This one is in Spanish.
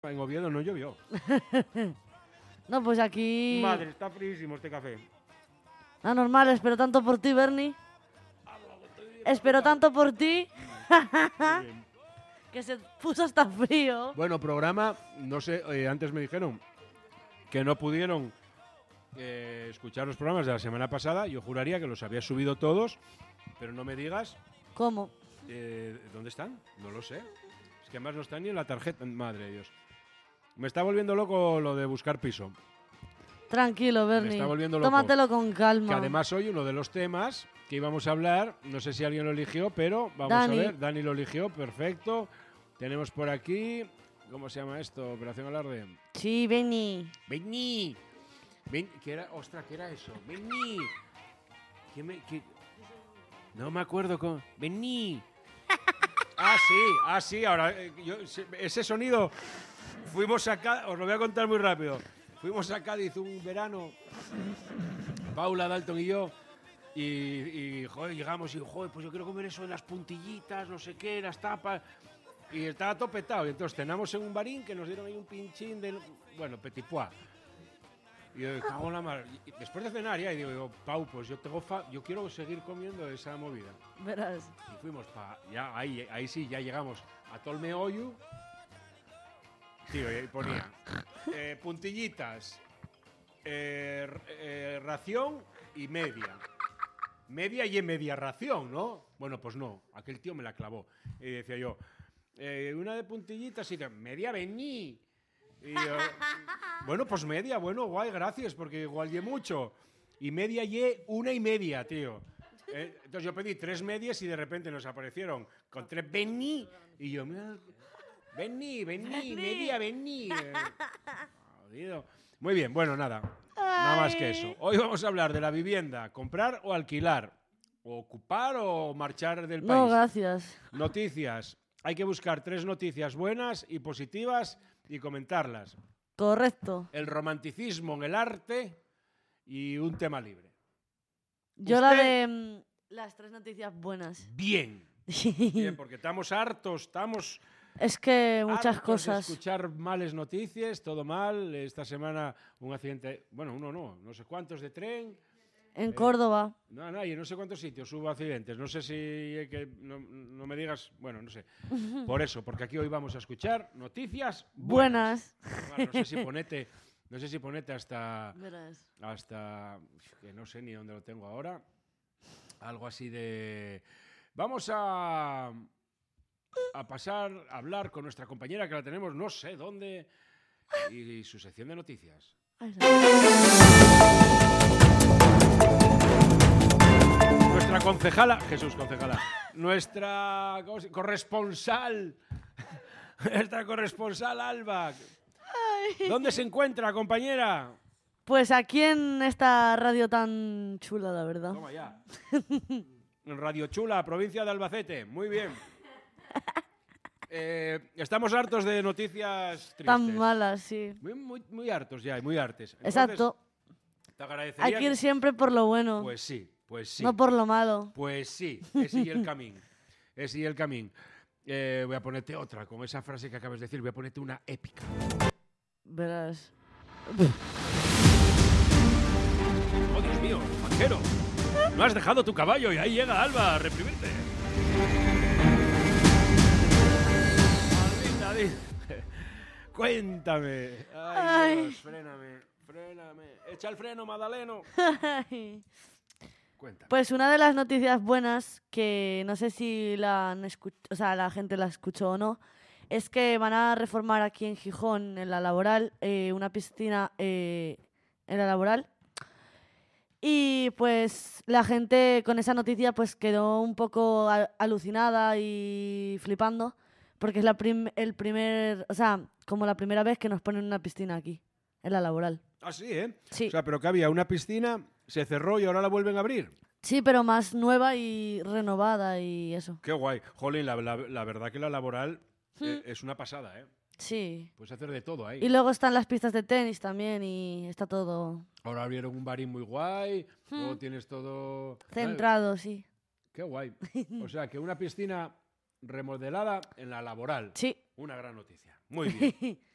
En Oviedo no llovió. No, pues aquí... Madre, está fríísimo este café. Anormal, espero tanto por ti, Bernie. Espero tanto por ti. Que se puso hasta frío. Bueno, programa, no sé, antes me dijeron que no pudieron escuchar los programas de la semana pasada. Yo juraría que los había subido todos, pero no me digas. ¿Cómo? ¿Dónde están? No lo sé. Es que además no están ni en la tarjeta. Madre de Dios. Me está volviendo loco lo de buscar piso. Tranquilo, Me Bernie. está volviendo loco. Tómatelo con calma. Que además hoy uno de los temas que íbamos a hablar, no sé si alguien lo eligió, pero vamos Dani. a ver. Dani lo eligió, perfecto. Tenemos por aquí, ¿cómo se llama esto? Operación Alarde. Sí, Bernie. Vení. ¿Qué era? Ostras, ¿qué era eso? Vení. No me acuerdo con... Vení. Sí, ahora, ese sonido... Fuimos a Cádiz, os lo voy a contar muy rápido. Fuimos a Cádiz un verano, Paula, Dalton y yo, y joder, llegamos y joder, pues yo quiero comer eso de las puntillitas, no sé qué, las tapas, y estaba todo petado. Y entonces cenamos en un barín que nos dieron ahí un pinchín de, bueno, petit pois. Y yo cago en la mar. Y después de cenar ya, y digo, Pau, pues yo quiero seguir comiendo esa movida. Verás. Y fuimos ya ahí sí, ya llegamos a Tolmeoyu. Tío, y ahí ponía puntillitas, ración y media. Media y media ración, ¿no? Bueno, pues no, aquel tío me la clavó. Y decía yo, una de puntillitas y de media vení. Y yo, bueno, pues media, bueno, guay, gracias, porque igual ye mucho. Y media ye una y media, tío. Entonces yo pedí 3 medias y de repente nos aparecieron con 3 vení. Y yo, mira... Vení, media, vení. Jodido. Muy bien, bueno, nada más que eso. Hoy vamos a hablar de la vivienda, comprar o alquilar, o ocupar o marchar del país. No, gracias. Noticias. Hay que buscar 3 noticias buenas y positivas y comentarlas. Correcto. El romanticismo en el arte y un tema libre. Yo la de las 3 noticias buenas. Bien, porque estamos hartos, Es que muchas hartos cosas. de escuchar males noticias, todo mal. Esta semana un accidente, bueno, no sé cuántos de tren. En Córdoba. No, y no sé cuántos sitios hubo accidentes. No sé si no me digas, bueno, no sé. Por eso, porque aquí hoy vamos a escuchar noticias buenas. No sé si ponete hasta Verás. que no sé ni dónde lo tengo ahora. Algo así de... Vamos a pasar a hablar con nuestra compañera que la tenemos no sé dónde y su sección de noticias. Nuestra concejala, nuestra corresponsal, nuestra corresponsal Alba. ¿Dónde se encuentra, compañera? Pues aquí en esta radio tan chula, la verdad. Toma ya. En Radio Chula, provincia de Albacete. Muy bien. Estamos hartos de noticias tristes. Tan malas, sí. Muy hartos ya, muy hartes. Entonces, Exacto. te agradecería Hay que ir siempre por lo bueno. Pues sí. No por lo malo. Pues sí, ese y el camín. Voy a ponerte otra, con esa frase que acabas de decir, voy a ponerte una épica. Verás. ¡Oh, Dios mío, banquero! No has dejado tu caballo y ahí llega Alba a reprimirte. Cuéntame. Ay, Dios, fréname. Echa el freno, Madaleno. Cuéntame. Pues una de las noticias buenas, que no sé si la gente la escuchó o no, es que van a reformar aquí en Gijón, en la Laboral, una piscina en la Laboral. Y pues la gente con esa noticia pues quedó un poco alucinada y flipando, porque es como la primera vez que nos ponen una piscina aquí, en la Laboral. Ah, sí, ¿eh? Sí. O sea, pero que había una piscina, se cerró y ahora la vuelven a abrir. Sí, pero más nueva y renovada y eso. Qué guay. Jolín, la verdad que la Laboral es una pasada, ¿eh? Sí. Puedes hacer de todo ahí. Y luego están las pistas de tenis también y está todo... Ahora abrieron un barín muy guay, luego tienes todo... Centrado, sí. Qué guay. O sea, que una piscina remodelada en la Laboral. Sí. Una gran noticia. Muy bien.